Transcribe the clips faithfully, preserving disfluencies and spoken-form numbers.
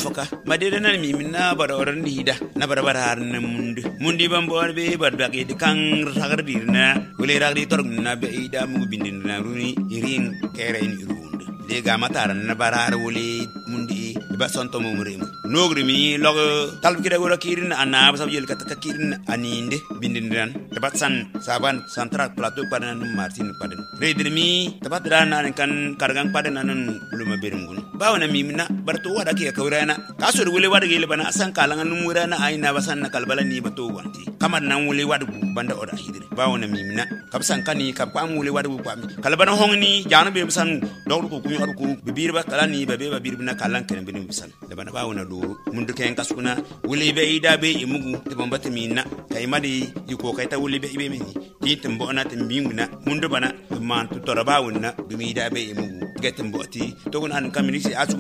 foka madede nan mi minna bara oran dida na bara bara har na mundi mundi bambo be bar bagi de kan ragar dirna wele ragdi torg na be ida mu bindin na runi irin kere in irunde de ga matar na bara har wele mundi ba sonto mo murem nogri mi log talb kida gora kirin ana ba sabjel kat kirin aninde bindin dan tabat san saban central plateau padan martin padan redir mi tabat dana kan kargang padan nan luma berungun bawna mi minna barto wada ke kawrana kasur wele wada gele bana asan kalangan numurana aina basan na kalbala ni bato wanti kamar nan wele wada banda oda hidire bawna mi minna kabsan kani kab kwam wele wada bu kwam kalbana hongni janu be san dawru ko kunyo ko bibir ba kalani be be bibir bina kalan ken bin bisan da bana bawna do mundu ken kasuna wele be ida be imugu de bombata minna kay madi yiko kay ta wele be ibe mini titim bo na timbinguna mundu bana man tu toraba wonna dumi ida be imugu getem boti to an kamini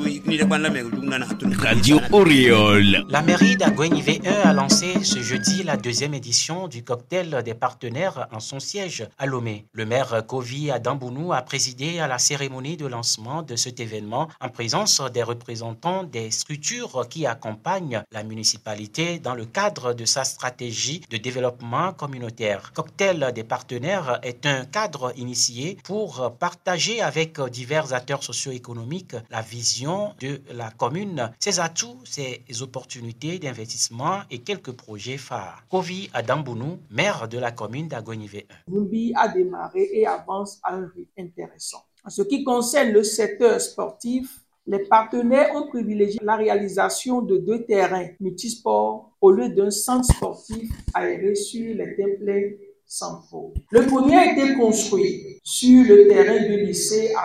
Radio Oriole. La mairie d'Aguenivé un a lancé ce jeudi la deuxième édition du cocktail des partenaires en son siège à Lomé. Le maire Kovi Adambounou a présidé à la cérémonie de lancement de cet événement en présence des représentants des structures qui accompagnent la municipalité dans le cadre de sa stratégie de développement communautaire. Cocktail des partenaires est un cadre initié pour partager avec divers acteurs socio-économiques la vision de la commune, ses atouts, ses opportunités d'investissement et quelques projets phares. Kovi Adambounou, maire de la commune d'Aguenivé un. Lumbi a démarré et avance à un rythme intéressant. En ce qui concerne le secteur sportif, les partenaires ont privilégié la réalisation de deux terrains multisports au lieu d'un centre sportif aéré sur les templates centraux. Le premier a été construit sur le terrain du lycée